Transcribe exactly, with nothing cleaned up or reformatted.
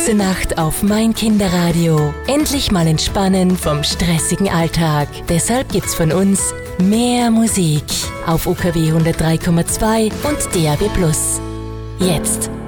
ganze Nacht auf Mein Kinderradio. Endlich mal entspannen vom stressigen Alltag. Deshalb gibt's von uns mehr Musik auf U K W hundertdrei Komma zwei und D A B plus. Jetzt